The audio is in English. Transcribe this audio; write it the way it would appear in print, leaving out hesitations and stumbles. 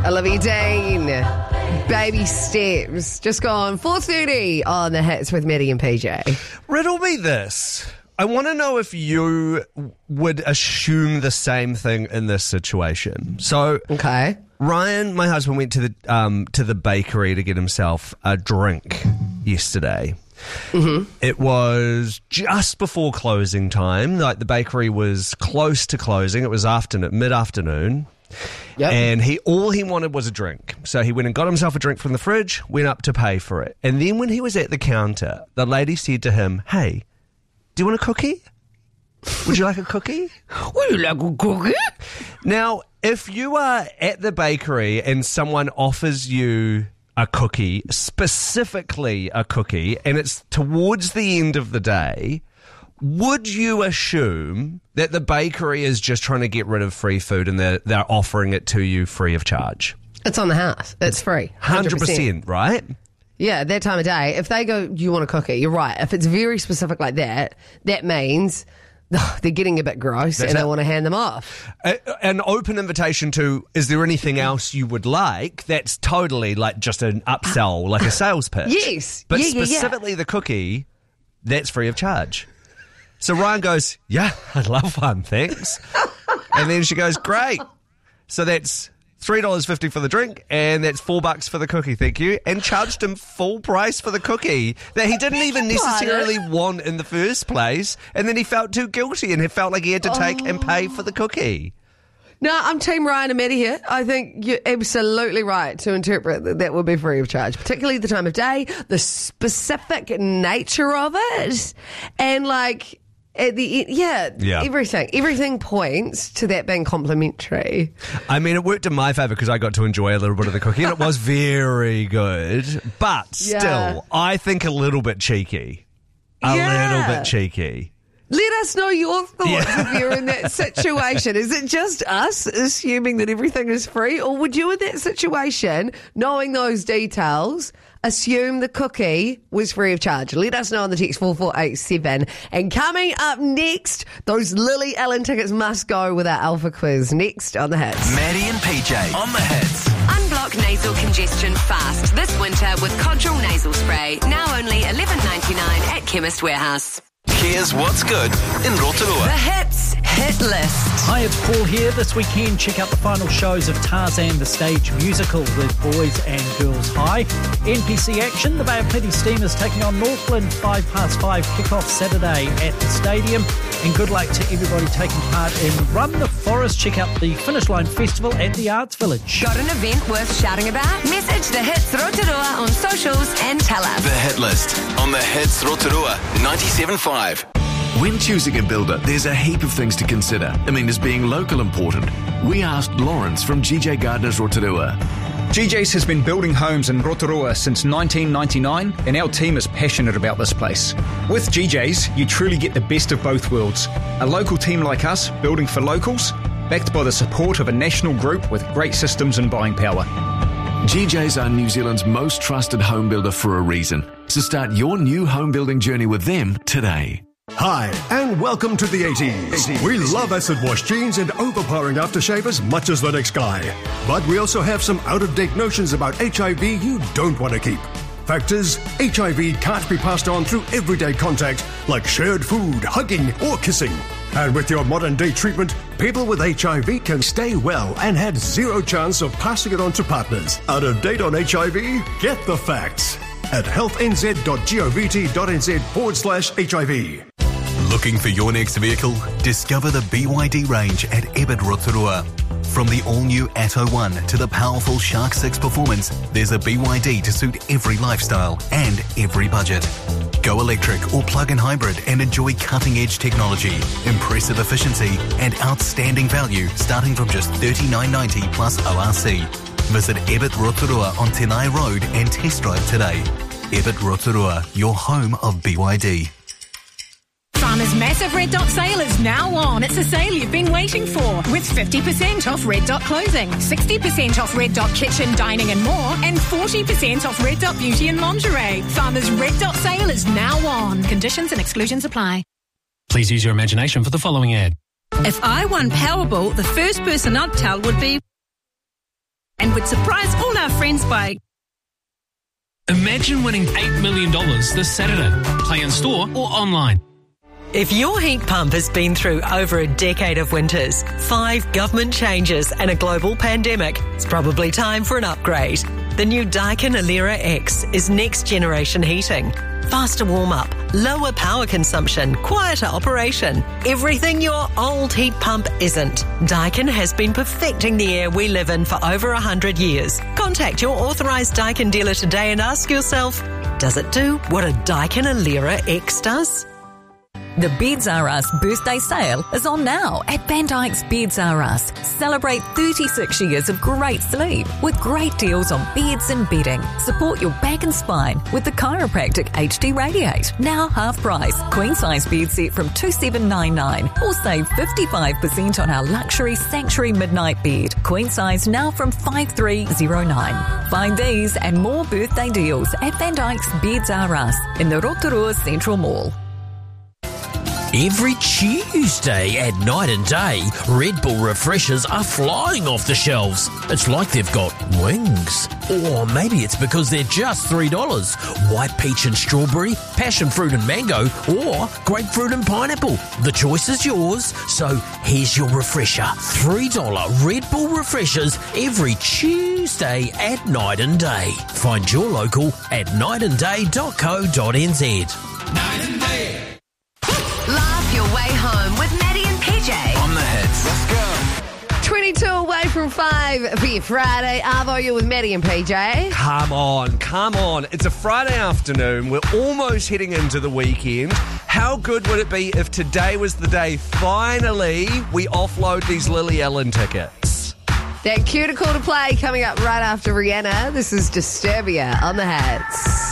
Olivia Dean, Baby Steps. Just gone 4:30 on the hits with Maddie and PJ. Riddle me this. I want to know if you would assume the same thing in this situation. So, Okay. Ryan, my husband, went to the bakery to get himself a drink yesterday. Mm-hmm. It was just before closing time. Like, the bakery was close to closing. It was mid-afternoon. Yep. And all he wanted was a drink. So he went and got himself a drink from the fridge, went up to pay for it. And then when he was at the counter, the lady said to him, "Hey, do you want a cookie? Would you like a cookie?" Would you like a cookie? Now, if you are at the bakery and someone offers you a cookie, specifically a cookie, and it's towards the end of the day, would you assume that the bakery is just trying to get rid of free food and they're offering it to you free of charge? It's on the house. It's free. 100%, right? Yeah, that time of day. If they go, "You want a cookie?" You're right. If it's very specific like that, that means they're getting a bit gross and they want to hand them off. An open invitation to, "Is there anything else you would like?" That's totally like just an upsell, like a sales pitch. Yes. But Yeah. specifically the cookie, that's free of charge. So Ryan goes, "Yeah, I'd love one, thanks." And then she goes, "Great. So that's $3.50 for the drink, and that's $4 for the cookie, thank you," and charged him full price for the cookie that he didn't even necessarily want in the first place, and then he felt too guilty and he felt like he had to take and pay for the cookie. No, I'm Team Ryan and Maddie here. I think you're absolutely right to interpret that would be free of charge, particularly the time of day, the specific nature of it, and like at the end, everything points to that being complimentary. I mean, it worked in my favour because I got to enjoy a little bit of the cookie, and it was very good, but still, I think a little bit cheeky. A little bit cheeky. Let us know your thoughts if you're in that situation. Is it just us assuming that everything is free, or would you in that situation, knowing those details, assume the cookie was free of charge? Let us know on the text 4487. And coming up next, those Lily Allen tickets must go with our Alpha quiz. Next on the hits. Maddie and PJ on the hits. Unblock nasal congestion fast this winter with Codral nasal spray. Now only $11.99 at Chemist Warehouse. Here's what's good in Rotorua. The hits hit list. Hi, it's Paul here. This weekend, check out the final shows of Tarzan the Stage Musical with Boys and Girls High. NPC action, the Bay of Plenty Steamers taking on Northland 5:5 kick-off Saturday at the stadium. And good luck to everybody taking part in Run the Forest. Check out the Finish Line Festival at the Arts Village. Got an event worth shouting about? Message the hits Rotorua on socials and tell us. The hit list on the hits Rotorua 97.5. When choosing a builder, there's a heap of things to consider. Is being local important? We asked Lawrence from GJ Gardners Rotorua. GJ's has been building homes in Rotorua since 1999, and our team is passionate about this place. With GJ's, you truly get the best of both worlds. A local team like us, building for locals, backed by the support of a national group with great systems and buying power. GJ's are New Zealand's most trusted home builder for a reason. So start your new home building journey with them today. Hi, and welcome to the 80s. We love acid wash jeans and overpowering aftershave as much as the next guy. But we also have some out-of-date notions about HIV you don't want to keep. Fact is, HIV can't be passed on through everyday contact like shared food, hugging, or kissing. And with your modern-day treatment, people with HIV can stay well and had zero chance of passing it on to partners. Out of date on HIV? Get the facts at healthnz.govt.nz/HIV. Looking for your next vehicle? Discover the BYD range at Ebert Rotorua. From the all-new Atto 1 to the powerful Shark 6 performance, there's a BYD to suit every lifestyle and every budget. Go electric or plug-in hybrid and enjoy cutting-edge technology, impressive efficiency and outstanding value starting from just $39.90 plus ORC. Visit Ebert Rotorua on Tenai Road and test drive today. Ebert Rotorua, your home of BYD. Farmer's massive Red Dot sale is now on. It's a sale you've been waiting for, with 50% off Red Dot clothing, 60% off Red Dot kitchen, dining and more, and 40% off Red Dot beauty and lingerie. Farmer's Red Dot sale is now on. Conditions and exclusions apply. Please use your imagination for the following ad. If I won Powerball, the first person I'd tell would be And would surprise all our friends by... Imagine winning $8 million this Saturday. Play in store or online. If your heat pump has been through over a decade of winters, 5 government changes and a global pandemic, it's probably time for an upgrade. The new Daikin Alera X is next generation heating. Faster warm-up, lower power consumption, quieter operation. Everything your old heat pump isn't. Daikin has been perfecting the air we live in for over 100 years. Contact your authorised Daikin dealer today and ask yourself, does it do what a Daikin Alera X does? The Beds R Us birthday sale is on now at Van Dyke's Beds R Us. Celebrate 36 years of great sleep with great deals on beds and bedding. Support your back and spine with the Chiropractic HD Radiate. Now half price. Queen size bed set from $2,799 or save 55% on our luxury Sanctuary Midnight Bed. Queen size now from $5,309. Find these and more birthday deals at Van Dyke's Beds R Us in the Rotorua Central Mall. Every Tuesday at Night and Day, Red Bull refreshers are flying off the shelves. It's like they've got wings. Or maybe it's because they're just $3. White peach and strawberry, passion fruit and mango, or grapefruit and pineapple. The choice is yours. So here's your refresher. $3 Red Bull refreshers every Tuesday at Night and Day. Find your local at nightandday.co.nz. Night and Day. Laugh your way home with Maddie and PJ. On the hits. Let's go. 22 away from 5 for your Friday. Arvo, you with Maddie and PJ. Come on. It's a Friday afternoon. We're almost heading into the weekend. How good would it be if today was the day finally we offload these Lily Allen tickets? That cuticle to play coming up right after Rihanna. This is Disturbia on the hats.